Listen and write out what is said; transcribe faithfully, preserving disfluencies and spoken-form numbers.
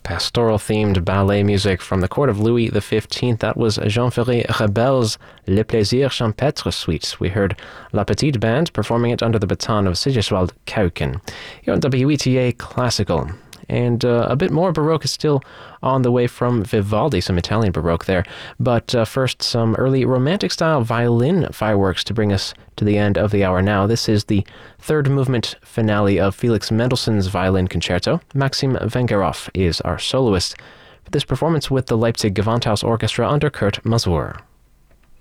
pastoral-themed ballet music from the court of Louis the fifteenth. That was Jean-Ferré Rebel's Le Plaisir Champêtre Suite. We heard La Petite Band performing it under the baton of Sigiswald Kauken. Here on W E T A Classical. And uh, a bit more Baroque is still on the way from Vivaldi, some Italian Baroque there. But uh, first, some early Romantic-style violin fireworks to bring us to the end of the hour now. This is the third movement finale of Felix Mendelssohn's Violin Concerto. Maxim Vengerov is our soloist for this performance with the Leipzig Gewandhaus Orchestra under Kurt Masur.